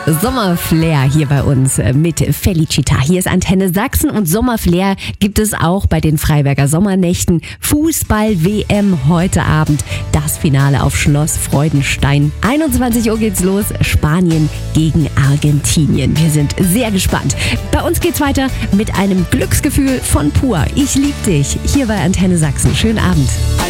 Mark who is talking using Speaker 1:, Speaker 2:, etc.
Speaker 1: Sommerflair hier bei uns mit Felicita. Hier ist Antenne Sachsen und Sommerflair gibt es auch bei den Freiberger Sommernächten. Fußball-WM heute Abend. Das Finale auf Schloss Freudenstein. 21 Uhr geht's los. Spanien gegen Argentinien. Wir sind sehr gespannt. Bei uns geht's weiter mit einem Glücksgefühl von Pur. Ich lieb dich. Hier bei Antenne Sachsen. Schönen Abend.